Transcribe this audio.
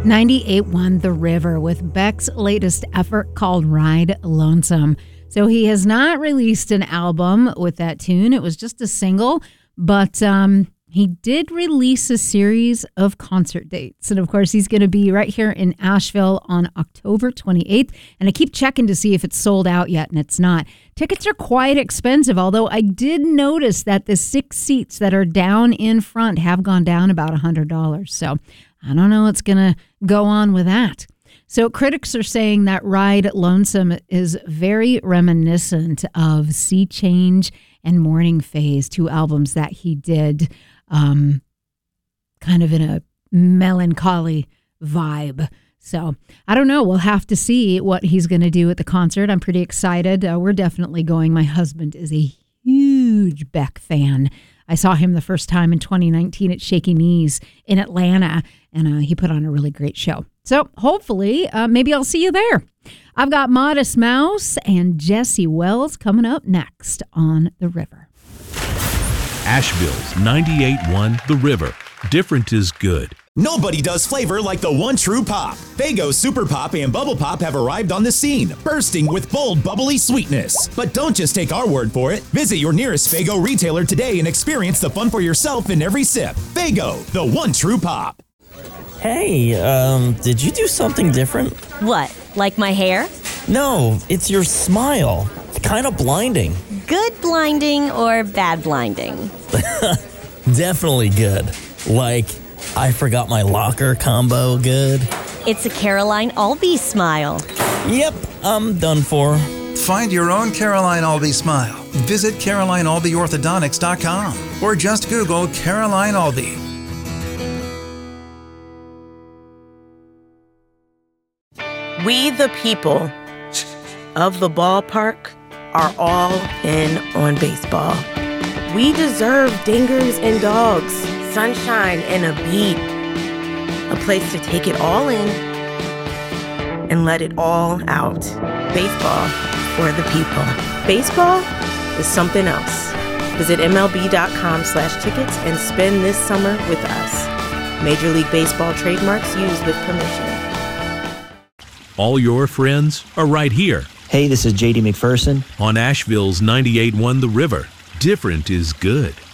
98.1 The River with Beck's latest effort called Ride Lonesome. So he has not released an album with that tune. It was just a single, but he did release a series of concert dates. And of course, he's going to be right here in Asheville on October 28th. And I keep checking to see if it's sold out yet, and it's not. Tickets are quite expensive, although I did notice that the 6 seats that are down in front have gone down about $100. So I don't know what's going to go on with that. So critics are saying that Ride Lonesome is very reminiscent of Sea Change and Morning Phase, 2 albums that he did kind of in a melancholy vibe. So I don't know. We'll have to see what he's going to do at the concert. I'm pretty excited. We're definitely going. My husband is a huge Beck fan. I saw him the first time in 2019 at Shaky Knees in Atlanta, and he put on a really great show. So hopefully, maybe I'll see you there. I've got Modest Mouse and Jesse Wells coming up next on The River. Asheville's 98.1 The River. Different is good. Nobody does flavor like the one true pop. Faygo Super Pop and Bubble Pop have arrived on the scene, bursting with bold, bubbly sweetness. But don't just take our word for it. Visit your nearest Faygo retailer today and experience the fun for yourself in every sip. Faygo, the one true pop. Hey, did you do something different? What, like my hair? No, it's your smile. It's kind of blinding. Good blinding or bad blinding? Definitely good. Like, I forgot my locker combo good. It's a Caroline Albee smile. Yep, I'm done for. Find your own Caroline Albee smile. Visit CarolineAlbeeOrthodontics.com or just Google Caroline Albee. We, the people of the ballpark, are all in on baseball. We deserve dingers and dogs, sunshine and a beat, a place to take it all in and let it all out. Baseball for the people. Baseball is something else. Visit MLB.com/tickets and spend this summer with us. Major League Baseball trademarks used with permission. All your friends are right here Hey, this is JD McPherson on Asheville's 98.1 The River. Different is good.